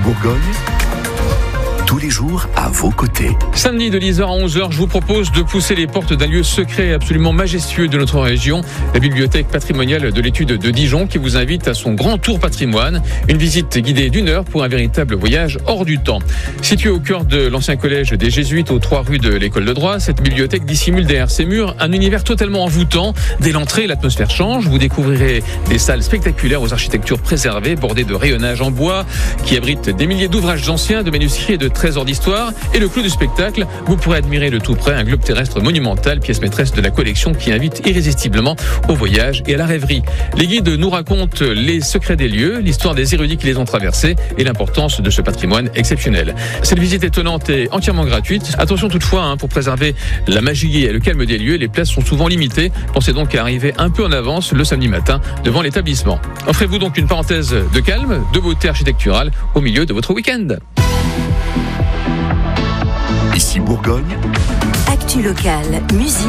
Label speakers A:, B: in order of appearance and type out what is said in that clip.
A: Bourgogne, tous les jours à vos côtés.
B: Samedi de 10h à 11h, je vous propose de pousser les portes d'un lieu secret absolument majestueux de notre région, la bibliothèque patrimoniale de l'étude de Dijon, qui vous invite à son grand tour patrimoine. Une visite guidée d'1 heure pour un véritable voyage hors du temps. Située au cœur de l'ancien collège des Jésuites, aux 3 rues de l'école de droit, cette bibliothèque dissimule derrière ses murs un univers totalement envoûtant. Dès l'entrée, l'atmosphère change. Vous découvrirez des salles spectaculaires aux architectures préservées, bordées de rayonnages en bois, qui abritent des milliers d'ouvrages anciens, de manuscrits et de trésors d'histoire. Et le clou du spectacle, vous pourrez admirer de tout près un globe terrestre monumental, pièce maîtresse de la collection qui invite irrésistiblement au voyage et à la rêverie. Les guides nous racontent les secrets des lieux, l'histoire des érudits qui les ont traversés et l'importance de ce patrimoine exceptionnel. Cette visite étonnante est entièrement gratuite. Attention toutefois, pour préserver la magie et le calme des lieux, les places sont souvent limitées. Pensez donc à arriver un peu en avance le samedi matin devant l'établissement. Offrez-vous donc une parenthèse de calme, de beauté architecturale au milieu de votre week-end.
A: Ici Bourgogne,
C: Actu locale, musique.